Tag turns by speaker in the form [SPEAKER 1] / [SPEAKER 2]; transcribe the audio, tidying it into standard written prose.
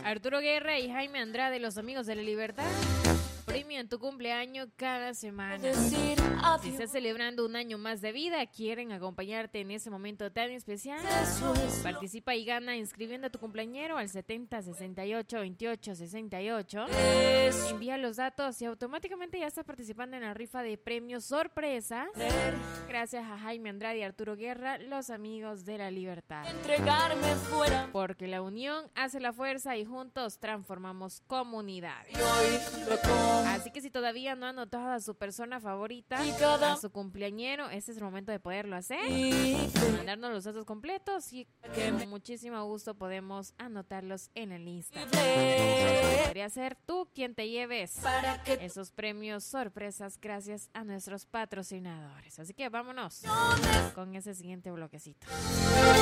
[SPEAKER 1] Arturo Guerra y Jaime Andrade, los amigos de la libertad, premian tu cumpleaños cada semana. Si estás celebrando un año más de vida, quieren acompañarte en ese momento tan especial, participa y gana inscribiendo a tu cumpleañero al 70 68 28 68. Envía los datos y automáticamente ya estás participando en la rifa de premios sorpresa. Gracias a Jaime Andrade y Arturo Guerra, los amigos de la libertad.
[SPEAKER 2] Entregarme fuera.
[SPEAKER 1] Porque la unión hace la fuerza y juntos transformamos comunidades. Así que si todavía no ha anotado a su persona favorita, a su cumpleañero, este es el momento de poderlo hacer. Mandarnos los datos completos y con muchísimo gusto podemos anotarlos en el lista. Podría ser tú quien te lleves esos premios sorpresas gracias a nuestros patrocinadores. Así que vámonos con ese siguiente bloquecito.